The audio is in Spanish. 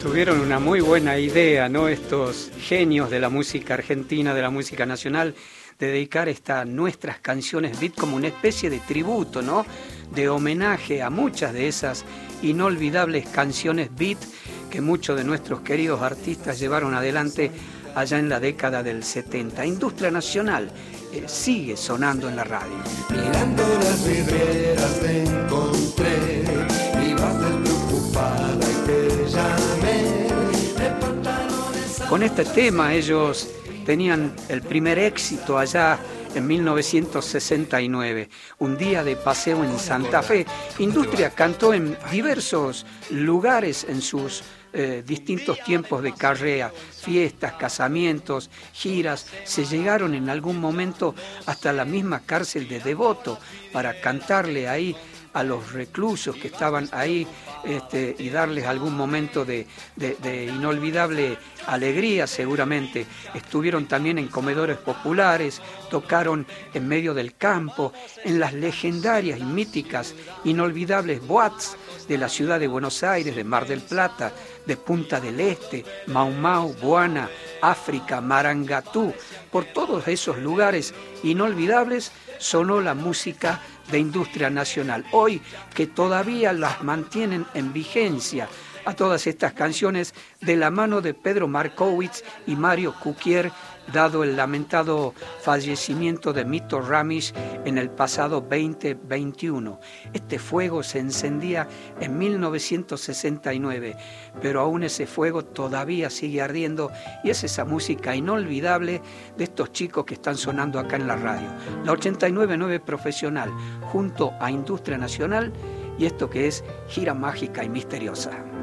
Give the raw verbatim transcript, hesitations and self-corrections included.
Tuvieron una muy buena idea, ¿no? Estos genios de la música argentina, de la música nacional, de dedicar estas nuestras canciones beat como una especie de tributo, ¿no? De homenaje a muchas de esas inolvidables canciones beat que muchos de nuestros queridos artistas llevaron adelante allá en la década del setenta. Industria Nacional eh, sigue sonando en la radio. Mirando las vidrieras te encontré, ibas despreocupada y te llamé. Con este tema ellos tenían el primer éxito allá en mil novecientos sesenta y nueve, un día de paseo en Santa Fe. Industria cantó en diversos lugares en sus eh, distintos tiempos de carrera, fiestas, casamientos, giras. Se llegaron en algún momento hasta la misma cárcel de Devoto para cantarle ahí a los reclusos que estaban ahí este, y darles algún momento de, de, de inolvidable alegría seguramente. Estuvieron también en comedores populares, tocaron en medio del campo, en las legendarias y míticas, inolvidables boates de la ciudad de Buenos Aires, de Mar del Plata, de Punta del Este, Mau Mau, Buana, África, Marangatú. Por todos esos lugares inolvidables sonó la música de Industria Nacional. Hoy que todavía las mantienen en vigencia a todas estas canciones de la mano de Pedro Markowitz y Mario Cuquier, dado el lamentado fallecimiento de Mito Ramis en el pasado veinte veintiuno. Este fuego se encendía en mil novecientos sesenta y nueve, pero aún ese fuego todavía sigue ardiendo y es esa música inolvidable de estos chicos que están sonando acá en la radio. La ochenta y nueve punto nueve Profesional, junto a Industria Nacional, y esto que es Gira Mágica y Misteriosa.